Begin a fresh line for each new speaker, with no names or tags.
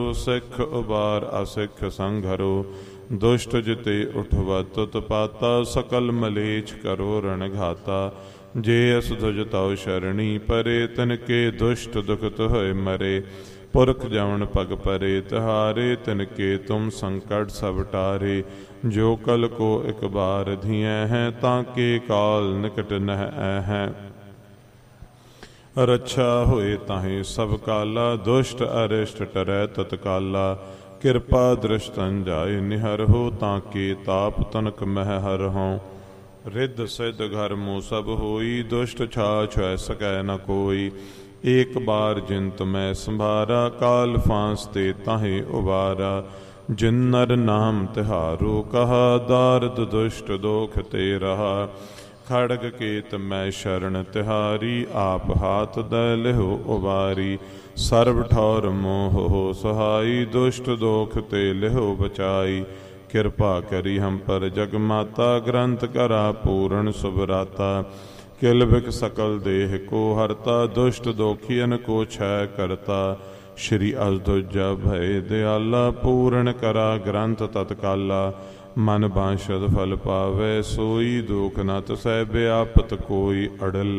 ਸਿੱਖ ਉਬਾਰ ਅਸਿੱਖ ਸੰਘਰੋ। ਦੁਸ਼ਟ ਜਿਤੇ ਉਠਵਾ ਤੁਤ ਪਾਤਾ। ਸਕਲ ਮਲੇਛ ਕਰੋ ਰਣ ਘਾਤਾ। ਜੇ ਅਸ ਧੁਜ ਤਉ ਸ਼ਰਣੀ ਪਰੇ। ਤਿਨਕੇ ਦੁਸ਼ਟ ਦੁਖਤ ਹੋਏ ਮਰੇ। ਪੁਰਖ ਜਵਨ ਪਗ ਪਰੇ ਤਿਹਾਰੇ। ਤਿਨਕੇ ਤੁਮ ਸੰਕਟ ਸਭ ਟਾਰੇ। ਜੋ ਕਲ ਕੋ ਇਕ ਬਾਰ ਧੀਐ ਹੈ। ਤਾਂ ਕੇ ਕਾਲ ਨਿਕਟ ਨਹਿ ਹੈ। ਰੱਛਾ ਹੋਏ ਤਾਹੇ ਸਭ ਕਾਲਾ। ਦੁਸ਼ਟ ਅਰਿਸ਼ਟ ਟਰੈ ਤਤਕਾਲਾ। ਕਿਰਪਾ ਦ੍ਰਿਸ਼ਟਨ ਜਾਏ ਨਿਹਰ ਹੋ। ਤਾਂ ਕੇ ਤਾਪ ਤਨਕ ਮਹਿ ਹਰ ਹੋਂ। ਰਿੱਧ ਸਿੱਧ ਘਰ ਮੋ ਸਭ ਹੋਈ। ਦੁਸ਼ਟ ਛਾਛ ਹੈ ਸਕੈ ਨ ਕੋਈ। ਏਕ ਬਾਰ ਜਿਨ ਤੁਮੈ ਸੰਭਾਰਾ। ਕਾਲ ਫਾਂਸ ਤੇ ਤਾਹੇ ਉਬਾਰਾ। ਜਿਨ ਨਰ ਨਾਮ ਤਿਹਾਰੋ ਕਹਾ। ਦਾਰਦ ਦੁਸ਼ਟ ਦੋਖ ਤੇ ਰਹਾ। ਖੜਗ ਕੇਤ ਮੈਂ ਸ਼ਰਨ ਤਿਹਾਰੀ। ਆਪ ਹਾਥ ਦੈ ਲਿਹੁ ਉਬਾਰੀ। ਸਰਬ ਠੌਰ ਮੋਹ ਹੋ ਸਹਾਈ। ਦੁਸ਼ਟ ਦੋਖ ਤੇ ਲਿਹੁ ਬਚਾਈ। ਕਿਰਪਾ ਕਰੀ ਹਮ ਪਰ ਜਗ ਮਾਤਾ। ਗ੍ਰੰਥ ਕਰਾ ਪੂਰਨ ਸੁਭਰਾਤਾ। ਕਿਲ ਬਿਕ ਸਕਲ ਦੇਹ ਕੋ ਹਰਤਾ। ਦੁਸ਼ਟ ਦੋਖੀਅਨ ਕੋ ਛੈ ਕਰਤਾ। ਸ਼੍ਰੀ ਅਸਧੁਜਾ ਭਏ ਦਿਆਲਾ। ਪੂਰਨ ਕਰਾ ਗ੍ਰੰਥ ਤਤਕਾਲਾ। ਮਨ ਬਾਂਛਦ ਫਲ ਪਾਵੈ ਸੋਈ। ਦੁਖ ਨ ਤਸੈ ਬਿਆਪਤ ਕੋਈ ਅੜਲ।